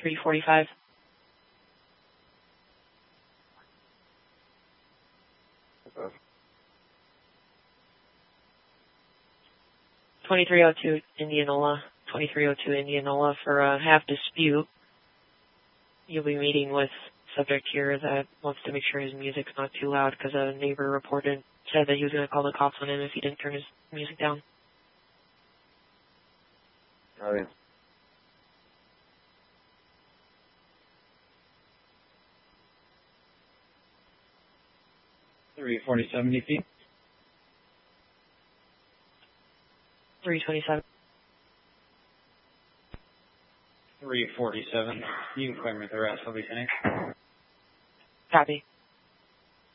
345. Okay. 2302 Indianola. 2302 Indianola for a half dispute. You'll be meeting with subject here that wants to make sure his music's not too loud because a neighbor said that he was going to call the cops on him if he didn't turn his music down. Oh, yeah. $347 EP. 327. 347. You can claim with the rest. I'll be finished. Copy.